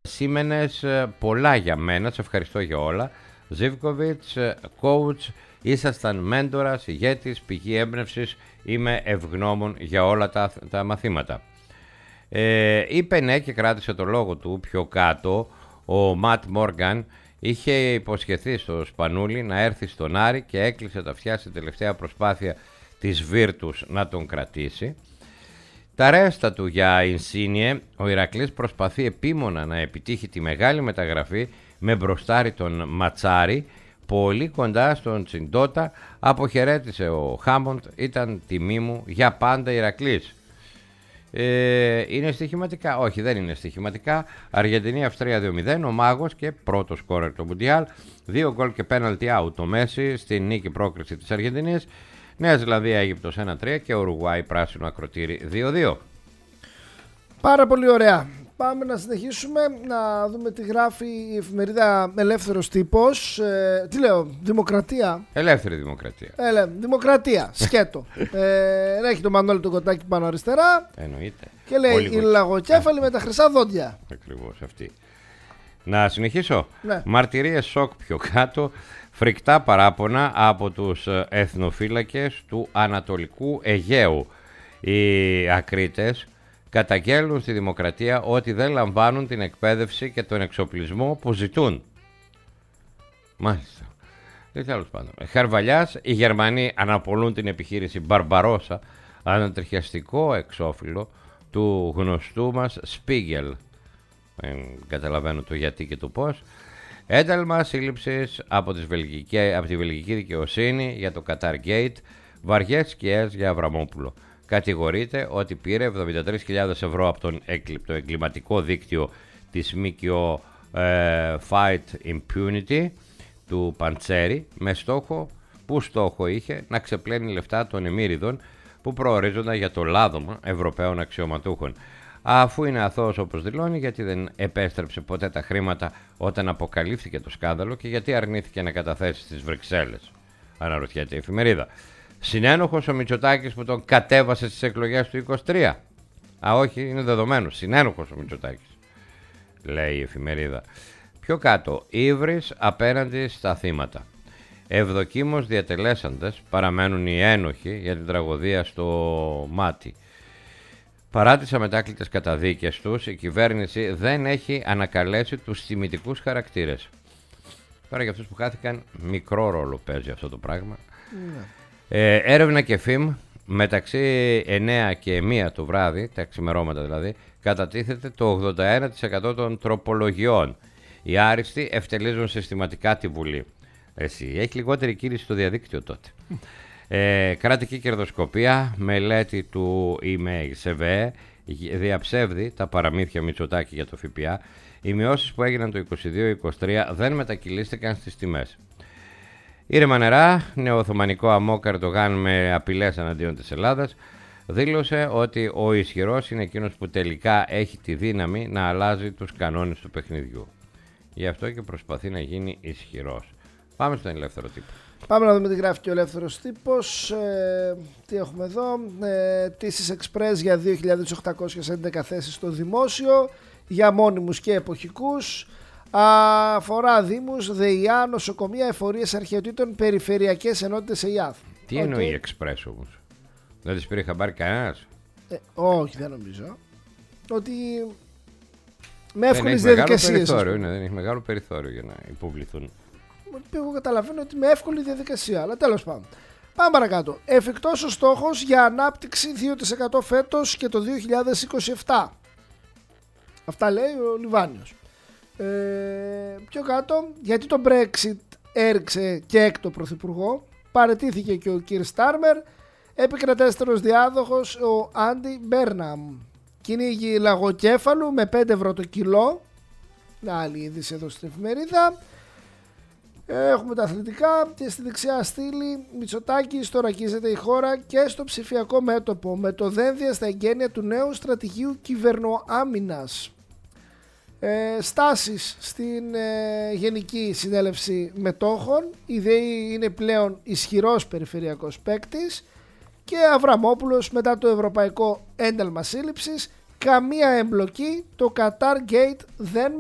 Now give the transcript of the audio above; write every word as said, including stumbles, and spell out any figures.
σήμαινες πολλά για μένα, σε ευχαριστώ για όλα. Ζίβκοβιτς, coach, ήσασταν μέντορας, ηγέτης, πηγή έμπνευσης, είμαι ευγνώμων για όλα τα, τα μαθήματα. Ε, είπε ναι και κράτησε το λόγο του. Πιο κάτω ο Ματ Μόργαν είχε υποσχεθεί στο Σπανούλι να έρθει στον Άρη και έκλεισε τα αυτιά στην τελευταία προσπάθεια της Βίρτους να τον κρατήσει. Τα ρέστα του για Ινσίνιε, ο Ηρακλής προσπαθεί επίμονα να επιτύχει τη μεγάλη μεταγραφή με μπροστάρι τον Ματσάρη, πολύ κοντά στον Τσιντότα. Αποχαιρέτησε ο Χάμοντ, ήταν τιμή μου για πάντα Ηρακλής. Ε, είναι στοιχηματικά? Όχι, δεν είναι στοιχηματικά. Αργεντινή-Αυστρία δύο μηδέν, ο Μάγος και πρώτο σκόρερ το Μουντιάλ. Δύο γκολ και πέναλτι out το Μέση στην νίκη πρόκριση της Αργεντινής. Νέα Ζηλανδία-Αίγυπτος ένα τρία και Ουρουγουάη πράσινο ακροτήρι δύο δύο. Πάρα πολύ ωραία. Πάμε να συνεχίσουμε να δούμε τι γράφει η εφημερίδα Ελεύθερος Τύπος. Ε, τι λέω, Δημοκρατία. Ελεύθερη Δημοκρατία. Ελε, δημοκρατία, σκέτο. ε, έχει το Μανώλη το κοτάκι πάνω αριστερά. Εννοείται. Και λέει η λαγοκέφαλη με τα χρυσά δόντια. Ακριβώς αυτή. Να συνεχίσω. Ναι. Μαρτυρίες σοκ πιο κάτω. Φρικτά παράπονα από τους εθνοφύλακες του Ανατολικού Αιγαίου. Οι ακρίτες καταγγέλνουν στη Δημοκρατία ότι δεν λαμβάνουν την εκπαίδευση και τον εξοπλισμό που ζητούν. Μάλιστα. Δεν τέλος πάντων. Χαρβαλιάς, οι Γερμανοί αναπολούν την επιχείρηση Μπαρμπαρόσα, ανατριχιαστικό εξώφυλλο του γνωστού μας Σπίγγελ. Δεν καταλαβαίνω το γιατί και το πώς. Ένταλμα σύλληψης από, από τη βελγική δικαιοσύνη για το Qatar Gate, βαριές σκιές για Αβραμόπουλο. Κατηγορείται ότι πήρε εβδομήντα τρεις χιλιάδες ευρώ από τον το εγκληματικό δίκτυο της ΜΚΟ ε, Fight Impunity του Παντσέρη, με στόχο, που στόχο είχε να ξεπλένει λεφτά των εμμύριδων που προορίζονταν για το λάδωμα Ευρωπαίων αξιωματούχων. Αφού είναι αθώος όπως δηλώνει, γιατί δεν επέστρεψε ποτέ τα χρήματα όταν αποκαλύφθηκε το σκάνδαλο και γιατί αρνήθηκε να καταθέσει στις Βρυξέλλες, αναρωτιέται η εφημερίδα. Συνένοχος ο Μητσοτάκης που τον κατέβασε στις εκλογές του είκοσι τρία. Α, όχι, είναι δεδομένο. Συνένοχος ο Μητσοτάκης, λέει η εφημερίδα. Πιο κάτω, ύβρις απέναντι στα θύματα. Ευδοκίμως διατελέσαντες παραμένουν οι ένοχοι για την τραγωδία στο Μάτι. Παρά τις αμετάκλητες καταδίκες τους, η κυβέρνηση δεν έχει ανακαλέσει τους θυμητικούς χαρακτήρες. Τώρα για αυτούς που χάθηκαν, μικρό ρόλο παίζει αυτό το πράγμα. Ναι. Ε, έρευνα και φιμ, μεταξύ εννέα και μία το βράδυ, τα ξημερώματα δηλαδή, κατατίθεται το ογδόντα ένα τοις εκατό των τροπολογιών. Οι άριστοι ευτελίζουν συστηματικά τη Βουλή. Εσύ, έχει λιγότερη κίνηση στο διαδίκτυο τότε. Ε, κρατική κερδοσκοπία, μελέτη του email ΣΕΒΕ, διαψεύδει τα παραμύθια Μητσοτάκη για το ΦΠΑ. Οι μειώσεις που έγιναν το είκοσι δύο είκοσι τρία δεν μετακυλίστηκαν στις τιμές. Ήρεμα νερά, νεοοθωμανικό αμόκ Ερντογάν με απειλές εναντίον της Ελλάδας, δήλωσε ότι ο ισχυρός είναι εκείνος που τελικά έχει τη δύναμη να αλλάζει τους κανόνες του παιχνιδιού. Γι' αυτό και προσπαθεί να γίνει ισχυρός. Πάμε στον ελεύθερο τύπο. Πάμε να δούμε τι γράφει και ο Ελεύθερος Τύπος. Ε, τι έχουμε εδώ. Ε, Τήσεις Express για δύο χιλιάδες οκτακόσιες έντεκα θέσεις στο δημόσιο, για μόνιμους και εποχικούς. Αφορά δήμους, ΔΕΙΑ, νοσοκομεία, εφορίες αρχαιοτήτων, περιφερειακές ενότητες ΕΙΑΘ. Τι okay. εννοεί Express όμως? Δεν τις πήρε χαμπάρι κανένας? Ε, όχι, δεν νομίζω. Ότι με εύκολες διαδικασίες. Δεν έχει μεγάλο περιθώριο για να υποβληθούν. Εγώ καταλαβαίνω ότι με εύκολη διαδικασία, αλλά τέλος πάντων. Πάμε παρακάτω. Εφικτός ο στόχος για ανάπτυξη δύο τοις εκατό φέτος και το δύο χιλιάδες είκοσι επτά. Αυτά λέει ο Λιβάνιος. Ε, πιο κάτω, γιατί το Brexit έριξε και έκτο πρωθυπουργό, παραιτήθηκε και ο Κιρ Στάρμερ, επικρατέστερος διάδοχος ο Άντι Μπέρναμ. Κυνήγι λαγοκέφαλου με πέντε ευρώ το κιλό. Άλλη είδηση εδώ στην εφημερίδα. Έχουμε τα αθλητικά και στη δεξιά στήλη Μητσοτάκης τορακίζεται η χώρα και στο ψηφιακό μέτωπο με το δένδια στα εγγένεια του νέου στρατηγίου κυβερνοάμυνας. Ε, στάσεις στην ε, Γενική Συνέλευση Μετόχων. Η ΔΕΗ είναι πλέον ισχυρός περιφερειακός παίκτης και Αβραμόπουλος μετά το ευρωπαϊκό ένταλμα σύλληψης. Καμία εμπλοκή, το Qatar Gate δεν